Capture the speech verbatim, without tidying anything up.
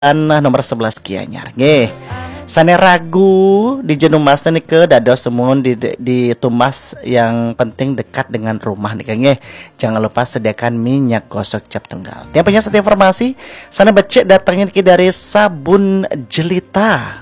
nomor sebelas kianyar nggih. Sane ragu di jenuh mas nih ke dados semun di, di tumas yang penting dekat dengan rumah nih nggih. Jangan lupa sediakan minyak gosok cap tunggal. Yang punya satu informasi, sana becek datangnya dari sabun jelita.